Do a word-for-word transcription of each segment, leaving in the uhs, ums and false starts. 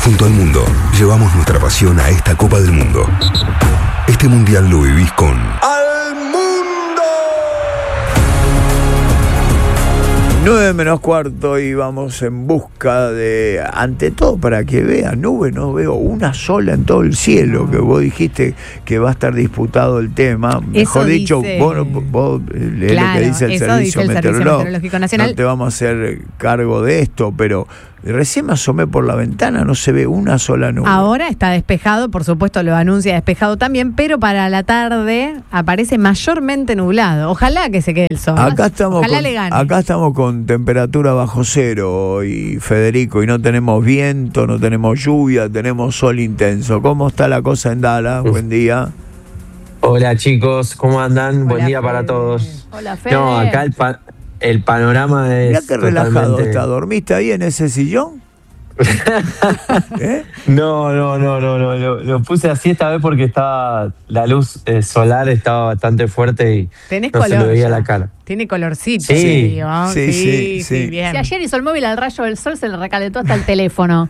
Junto al mundo, llevamos nuestra pasión a esta Copa del Mundo. Este mundial lo vivís con ¡Al Mundo! nueve menos cuarto y vamos en busca de, ante todo para que vean, nube, no veo una sola en todo el cielo, que vos dijiste que va a estar disputado el tema. Mejor Eso dicho, dice... vos, vos lees claro, lo que dice el eso Servicio, dice el Servicio Meteorológico. Meteorológico Nacional. No te vamos a hacer cargo de esto, pero recién me asomé por la ventana, no se ve una sola nube. Ahora está despejado, por supuesto lo anuncia despejado también, pero para la tarde aparece mayormente nublado. Ojalá que se quede el sol. Acá estamos, Ojalá con, le gane. acá estamos con temperatura bajo cero y Federico, y no tenemos viento, no tenemos lluvia, tenemos sol intenso. ¿Cómo está la cosa en Dallas? Buen día. Hola chicos, ¿cómo andan? Hola, Buen día Fede. para todos. Hola, Fede. No, acá el, pa- el panorama es Mirá qué relajado totalmente... está. ¿Dormiste ahí en ese sillón? ¿Eh? No, no, no, no, no, lo, lo puse así esta vez porque estaba la luz eh, solar estaba bastante fuerte y Tenés no color. se me veía ya. la cara. Tiene colorcito. Sí. digo. Sí, sí, sí. bien. Si ayer hizo el móvil al rayo del sol, se le recalentó hasta el teléfono.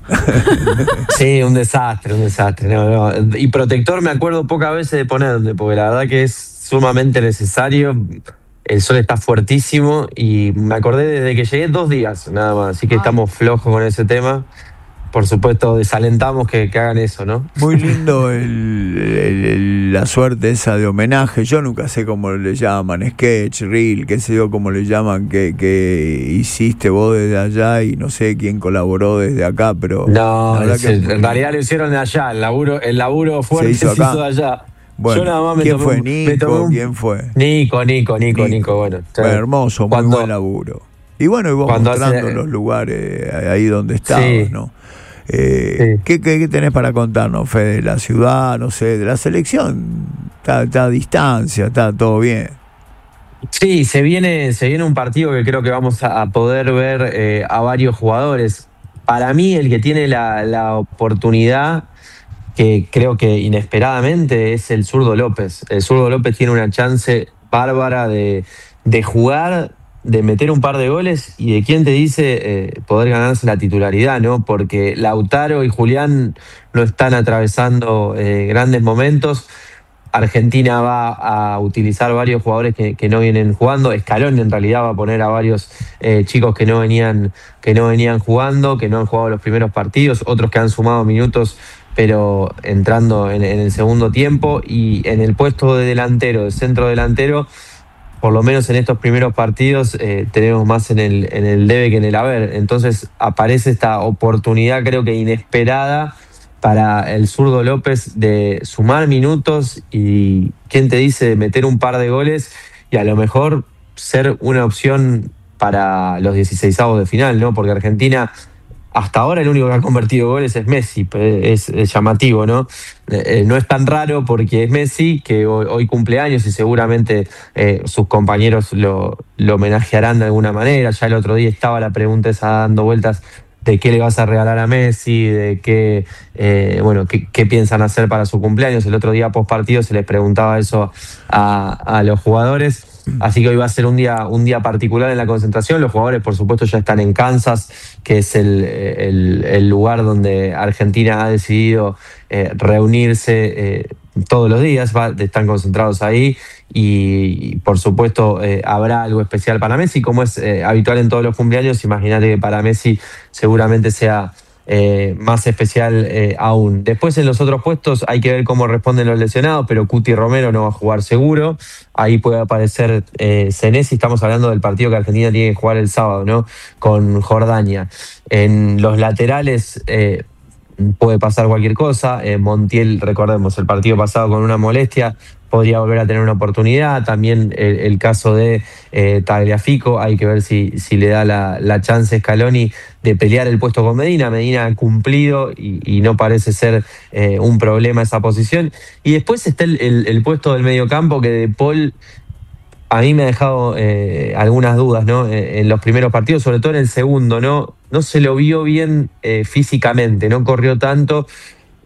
Sí, un desastre, un desastre. No, no. Y protector me acuerdo pocas veces de ponerle, porque la verdad que es sumamente necesario. El sol está fuertísimo y me acordé desde que llegué dos días nada más, así que Ay. estamos flojos con ese tema. Por supuesto, desalentamos que, que hagan eso, ¿no? Muy lindo el, el- el- la suerte esa de homenaje. Yo nunca sé cómo le llaman, sketch, reel, qué sé yo, cómo le llaman, que, que hiciste vos desde allá y no sé quién colaboró desde acá, pero... No, la verdad es- que- en realidad lo hicieron de allá, el laburo, el laburo fuerte Se hizo se acá. hizo de allá. Bueno, Yo nada más me ¿quién tomé fue? un- me tomé Nico, un- ¿quién fue? Nico, Nico, Nico, Nico. Nico, bueno. Fue hermoso, muy Cuando- buen laburo. Y bueno, y vos Cuando mostrando hace- los lugares ahí donde estabas, Sí. ¿no? Eh, Sí. ¿qué, qué, qué tenés para contarnos, Fede? De la ciudad, no sé, de la selección, está, está a distancia, está todo bien. Sí, se viene, se viene un partido que creo que vamos a, a poder ver eh, a varios jugadores. Para mí, el que tiene la, la oportunidad, que creo que inesperadamente, es el Zurdo López. El Zurdo López tiene una chance bárbara de, de jugar, de meter un par de goles y de quién te dice eh, poder ganarse la titularidad, ¿no? Porque Lautaro y Julián no están atravesando eh, grandes momentos. Argentina va a utilizar varios jugadores que, que no vienen jugando. Scaloni en realidad va a poner a varios eh, chicos que no venían, que no venían jugando, que no han jugado los primeros partidos, otros que han sumado minutos, pero entrando en, en el segundo tiempo. Y en el puesto de delantero, de centro delantero, por lo menos en estos primeros partidos, eh, tenemos más en el, en el debe que en el haber. Entonces aparece esta oportunidad, creo que inesperada, para el Zurdo López de sumar minutos y, ¿quién te dice?, de meter un par de goles y a lo mejor ser una opción para los dieciseisavos de final, ¿no? Porque Argentina, hasta ahora el único que ha convertido goles es Messi, es, es llamativo, ¿no? Eh, no es tan raro porque es Messi, que hoy, hoy cumple años y seguramente eh, sus compañeros lo, lo homenajearán de alguna manera. Ya el otro día estaba la pregunta esa dando vueltas de qué le vas a regalar a Messi, de qué, eh, bueno, qué, qué piensan hacer para su cumpleaños. El otro día post partido se les preguntaba eso a, a los jugadores. Así que hoy va a ser un día, un día particular en la concentración. Los jugadores, por supuesto, ya están en Kansas, que es el, el, el lugar donde Argentina ha decidido eh, reunirse eh, todos los días. Va, están concentrados ahí y, y por supuesto, eh, habrá algo especial para Messi, como es eh, habitual en todos los cumpleaños. Imagínate que para Messi seguramente sea Eh, más especial eh, aún. Después en los otros puestos hay que ver cómo responden los lesionados, pero Cuti Romero no va a jugar seguro. Ahí puede aparecer eh, Senesi. Estamos hablando del partido que Argentina tiene que jugar el sábado, ¿no? Con Jordania. En los laterales eh, puede pasar cualquier cosa. Eh, Montiel, recordemos, el partido pasado con una molestia, podría volver a tener una oportunidad. También el, el caso de eh, Tagliafico, hay que ver si, si le da la, la chance a Scaloni de pelear el puesto con Medina. Medina ha cumplido y, y no parece ser eh, un problema esa posición. Y después está el, el, el puesto del mediocampo, que De Paul a mí me ha dejado eh, algunas dudas, ¿no? Eh, en los primeros partidos, sobre todo en el segundo, ¿no? No se lo vio bien eh, físicamente, no corrió tanto.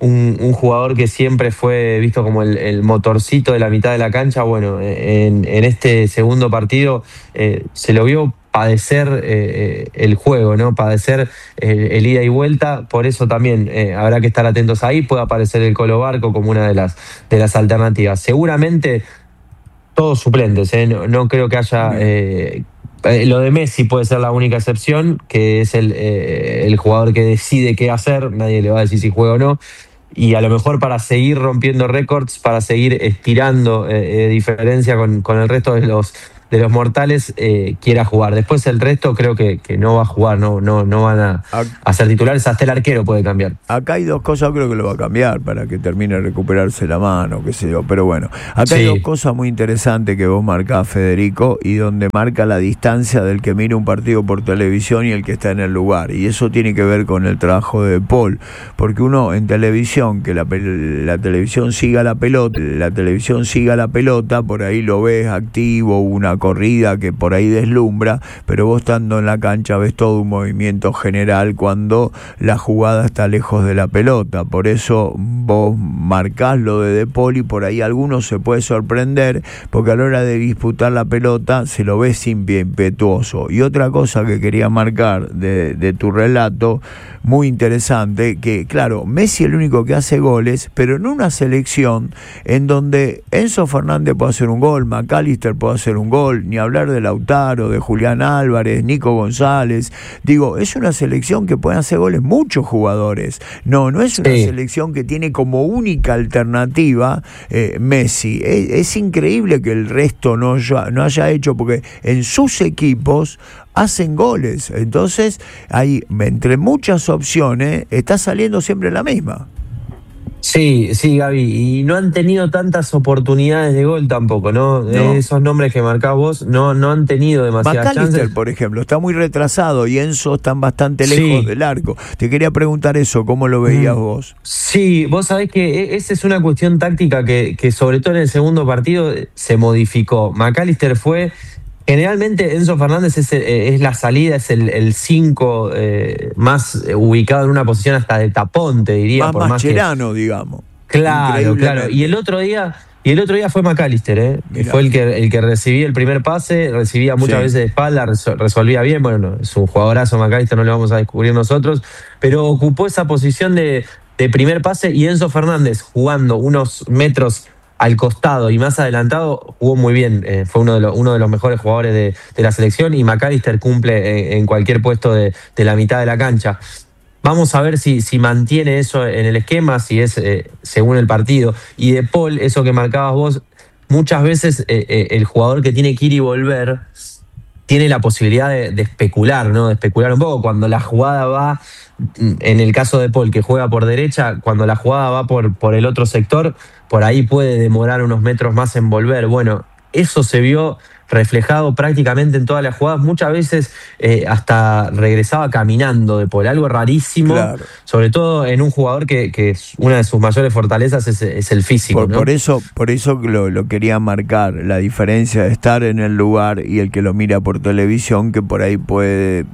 un, un jugador que siempre fue visto como el, el motorcito de la mitad de la cancha. Bueno, en, en este segundo partido eh, se lo vio padecer eh, el juego, ¿no? Padecer eh, el ida y vuelta. Por eso también eh, habrá que estar atentos ahí. Puede aparecer el Colo Barco como una de las, de las alternativas. Seguramente todos suplentes, ¿eh? No, no creo que haya... Eh, eh, lo de Messi puede ser la única excepción, que es el, eh, el jugador que decide qué hacer. Nadie le va a decir si juega o no. Y a lo mejor para seguir rompiendo récords, para seguir estirando eh, eh, diferencia con, con el resto de los... de los mortales, eh, quiera jugar. Después el resto creo que, que no va a jugar, no, no, no van a, a ser titulares, hasta el arquero puede cambiar. Acá hay dos cosas, creo que lo va a cambiar para que termine de recuperarse la mano, qué sé yo, pero bueno, acá sí. Hay dos cosas muy interesantes que vos marcás, Federico, y donde marca la distancia del que mira un partido por televisión y el que está en el lugar, y eso tiene que ver con el trabajo de Paul, porque uno en televisión, que la, la televisión siga la pelota, la televisión siga la pelota, por ahí lo ves activo, una corrida que por ahí deslumbra, pero vos estando en la cancha ves todo un movimiento general cuando la jugada está lejos de la pelota. Por eso vos marcás lo de De Paul y por ahí alguno se puede sorprender porque a la hora de disputar la pelota se lo ves impetuoso. Y otra cosa que quería marcar de, de tu relato, muy interesante, que claro, Messi es el único que hace goles, pero en una selección en donde Enzo Fernández puede hacer un gol, McAllister puede hacer un gol, ni hablar de Lautaro, de Julián Álvarez, Nico González. Digo, es una selección que pueden hacer goles muchos jugadores. No, no es una sí. selección que tiene como única alternativa eh, Messi. Es, es increíble que el resto no haya, no haya hecho, porque en sus equipos hacen goles. Entonces, hay, entre muchas opciones, está saliendo siempre la misma. Sí, sí, Gaby, y no han tenido tantas oportunidades de gol tampoco, ¿no? no. Esos nombres que marcás vos no, no han tenido demasiadas McAllister, chances. por ejemplo, está muy retrasado y Enzo están bastante lejos sí. del arco. Te quería preguntar eso, ¿cómo lo veías mm. vos? Sí, vos sabés que esa es una cuestión táctica que, que sobre todo en el segundo partido se modificó. McAllister fue... Generalmente Enzo Fernández es, es la salida, es el cinco eh, más ubicado en una posición hasta de tapón, te diría. Más por Mascherano, más que... digamos. Claro, claro. Y el otro día, y el otro día fue McAllister, ¿eh? que fue el que, el que recibía el primer pase, recibía muchas sí. veces de espalda, resolvía bien. Bueno, no, es un jugadorazo McAllister, no lo vamos a descubrir nosotros, pero ocupó esa posición de, de primer pase y Enzo Fernández jugando unos metros al costado y más adelantado jugó muy bien, eh, fue uno de, los, uno de los mejores jugadores de, de la selección y McAllister cumple en, en cualquier puesto de, de la mitad de la cancha. Vamos a ver si, si mantiene eso en el esquema, si es eh, según el partido. Y De Paul, eso que marcabas vos, muchas veces eh, eh, el jugador que tiene que ir y volver tiene la posibilidad de, de especular, ¿no? De especular un poco. Cuando la jugada va, en el caso de Paul, que juega por derecha, cuando la jugada va por, por el otro sector, por ahí puede demorar unos metros más en volver. Bueno, eso se vio reflejado prácticamente en todas las jugadas. Muchas veces eh, hasta regresaba caminando De Paul, algo rarísimo, claro. Sobre todo en un jugador que, que una de sus mayores fortalezas es, es el físico. Por, ¿no? por eso, por eso lo, lo quería marcar, la diferencia de estar en el lugar y el que lo mira por televisión, que por ahí puede,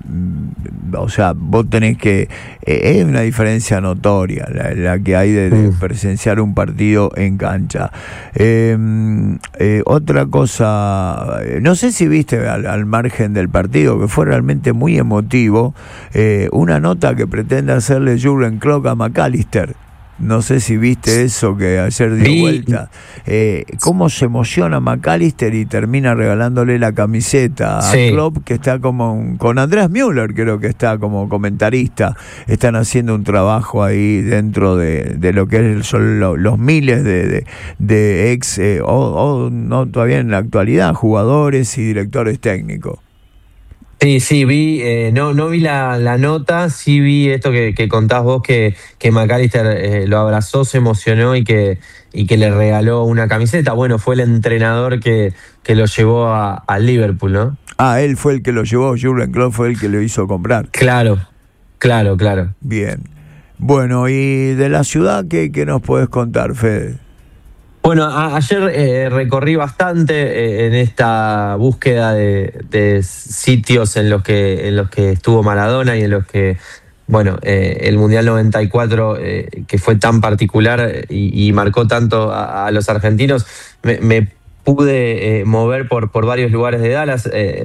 o sea, vos tenés que, eh, es una diferencia notoria la, la que hay de, de presenciar un partido en cancha. Eh, eh, otra cosa, no sé si viste al, al margen del partido, que fue realmente muy emotivo, eh, una nota que pretende hacerle Jürgen Klopp a McAllister. No sé si viste eso que ayer dio sí. vuelta. Eh, cómo se emociona McAllister y termina regalándole la camiseta a sí. Klopp, que está como un, con Andreas Müller, creo que está como comentarista. Están haciendo un trabajo ahí dentro de, de lo que son lo, los miles de, de, de ex, eh, o, o no todavía en la actualidad, jugadores y directores técnicos. Sí, sí, vi, eh, no, no vi la, la nota, sí vi esto que, que contás vos, que, que McAllister eh, lo abrazó, se emocionó y que, y que le regaló una camiseta. Bueno, fue el entrenador que, que lo llevó a, a Liverpool, ¿no? Ah, él fue el que lo llevó, Jürgen Klopp fue el que lo hizo comprar. Claro, claro, claro. Bien. Bueno, y de la ciudad, ¿qué, qué nos podés contar, Fede? Bueno, a, ayer eh, recorrí bastante eh, en esta búsqueda de, de sitios en los que en los que estuvo Maradona y en los que bueno, eh, el Mundial noventa y cuatro, eh, que fue tan particular y, y marcó tanto a, a los argentinos, me, me pude eh, mover por, por varios lugares de Dallas. Eh,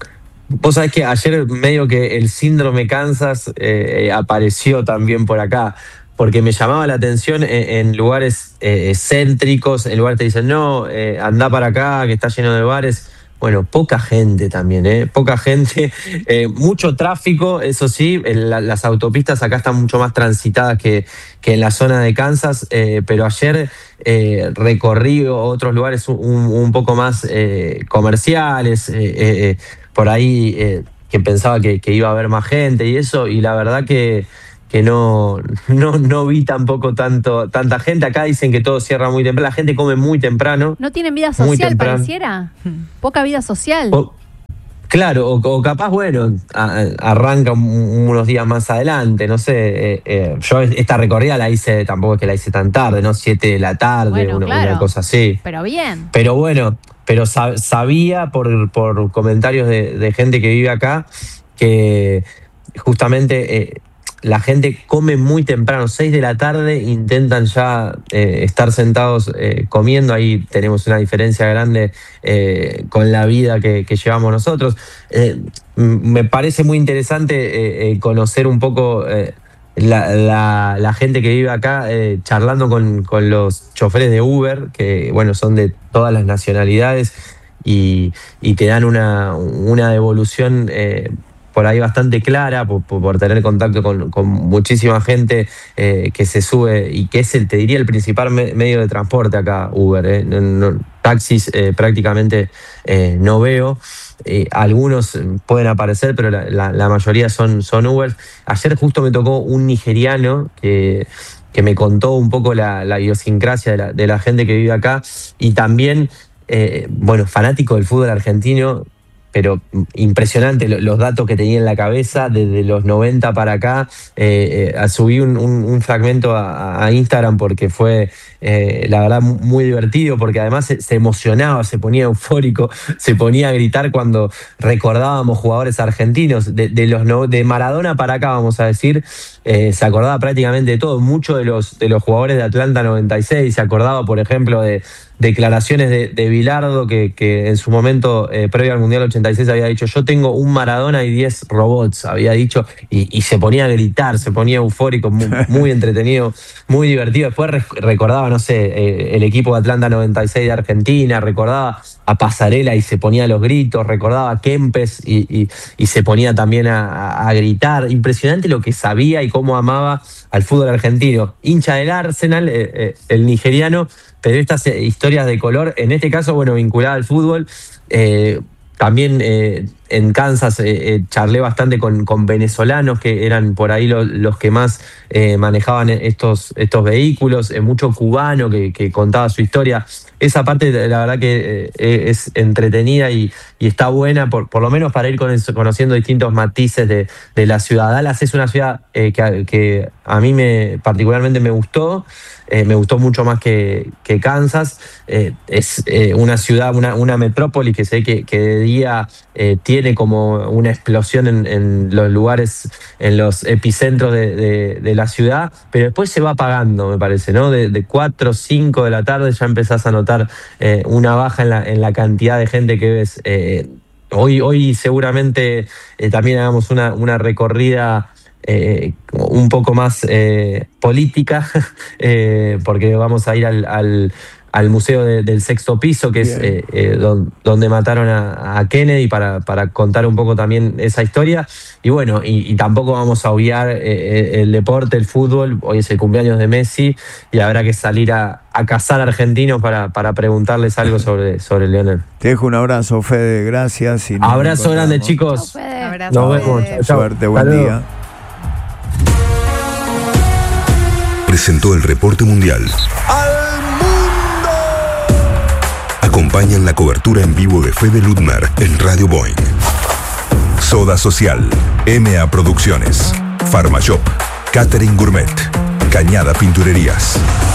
vos sabés que ayer medio que el síndrome Kansas eh, apareció también por acá, porque me llamaba la atención en, en lugares eh, céntricos, en lugares que te dicen, no, eh, andá para acá, que está lleno de bares. Bueno, poca gente también, ¿eh? Poca gente, eh, mucho tráfico, eso sí, la, las autopistas acá están mucho más transitadas que, que en la zona de Kansas, eh, pero ayer eh, recorrí otros lugares un, un poco más eh, comerciales, eh, eh, por ahí eh, que pensaba que, que iba a haber más gente y eso, y la verdad que... que no, no, no vi tampoco tanto, tanta gente. Acá dicen que todo cierra muy temprano, la gente come muy temprano. ¿No tienen vida social, pareciera? Poca vida social. O, claro, o, o capaz, bueno, a, arranca un, unos días más adelante, no sé. Eh, eh, yo esta recorrida la hice, tampoco es que la hice tan tarde, ¿no? Siete de la tarde, bueno, una, claro, una cosa así. Pero bien. Pero bueno, pero sab, sabía por, por comentarios de, de gente que vive acá que justamente... Eh, la gente come muy temprano, seis de la tarde, intentan ya eh, estar sentados eh, comiendo. Ahí tenemos una diferencia grande eh, con la vida que, que llevamos nosotros. Eh, me parece muy interesante eh, eh, conocer un poco eh, la, la, la gente que vive acá, eh, charlando con, con los choferes de Uber, que bueno, son de todas las nacionalidades y, y te dan una, una devolución eh, por ahí bastante clara, por, por tener contacto con, con muchísima gente eh, que se sube y que es, el, te diría, el principal me, medio de transporte acá, Uber. Eh. No, no, taxis eh, prácticamente eh, no veo. Eh, algunos pueden aparecer, pero la, la, la mayoría son, son Uber. Ayer justo me tocó un nigeriano que... que me contó un poco la, la idiosincrasia de la, de la gente que vive acá y también, eh, bueno, fanático del fútbol argentino, pero impresionante los datos que tenía en la cabeza desde los noventa para acá. Eh, eh, subí un, un, un fragmento a, a Instagram porque fue, eh, la verdad, muy divertido, porque además se, se emocionaba, se ponía eufórico, se ponía a gritar cuando recordábamos jugadores argentinos. De, de, los no, de Maradona para acá, vamos a decir, eh, se acordaba prácticamente de todo. Muchos de los, de los jugadores de Atlanta noventa y seis, se acordaba, por ejemplo, de declaraciones de, de Bilardo, que, que en su momento, eh, previo al Mundial ochenta y seis, había dicho: yo tengo un Maradona y diez robots, había dicho, y, y se ponía a gritar, se ponía eufórico, muy, muy entretenido, muy divertido. Después rec- recordaba, no sé, eh, el equipo de Atlanta noventa y seis de Argentina, recordaba a Pasarela y se ponía a los gritos, recordaba a Kempes y, y, y se ponía también a, a, a gritar. Impresionante lo que sabía y cómo amaba al fútbol argentino. Hincha del Arsenal, eh, eh, el nigeriano, pero estas historias de color, en este caso, bueno, vinculada al fútbol. Eh, también eh, en Kansas eh, eh, charlé bastante con, con venezolanos, que eran por ahí lo, los que más eh, manejaban estos, estos vehículos, eh, mucho cubano que, que contaba su historia. Esa parte, la verdad que eh, es entretenida y, y está buena, por, por lo menos para ir con eso, conociendo distintos matices de, de la ciudad. Dallas es una ciudad eh, que, que a mí me, particularmente me gustó. Eh, me gustó mucho más que, que Kansas. Eh, es eh, una ciudad, una, una metrópoli que sé que, que de día eh, tiene como una explosión en, en los lugares, en los epicentros de, de, de la ciudad, pero después se va apagando, me parece, ¿no? De, de cuatro o cinco de la tarde ya empezás a notar eh, una baja en la, en la cantidad de gente que ves. Eh, hoy, hoy seguramente eh, también hagamos una, una recorrida Eh, un poco más eh, política, eh, porque vamos a ir al, al, al Museo de, del Sexto Piso, que Bien. es eh, eh, don, donde mataron a, a Kennedy, para, para contar un poco también esa historia. Y bueno, y, y tampoco vamos a obviar eh, el deporte, el fútbol. Hoy es el cumpleaños de Messi y habrá que salir a, a cazar argentinos para, para preguntarles algo sobre, sobre Lionel. Te dejo un abrazo, Fede, gracias. Y abrazo grande, chicos. Chau, Fede. Abrazo, Nos vemos. Fede. Suerte, buen Hasta día. luego. Presentó el reporte mundial. ¡Al mundo! Acompañan la cobertura en vivo de Fede Ludmer en Radio Boeing. Soda Social, M A Producciones, Pharmashop, Catering Gourmet, Cañada Pinturerías.